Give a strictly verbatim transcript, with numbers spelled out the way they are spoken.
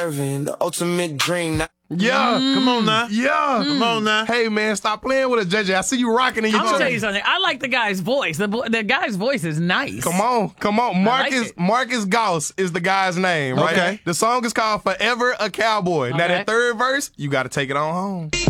The ultimate dream. Yeah. Mm. Come on now. Yeah. Mm. Come on now. Hey, man, stop playing with it, J J. I see you rocking in your I'm going to tell you something. I like the guy's voice. The, the guy's voice is nice. Come on. Come on. Marcus like Marcus Gauss is the guy's name, right? Okay. The song is called Forever a Cowboy. Now, Okay. that third verse, you got to take it on home.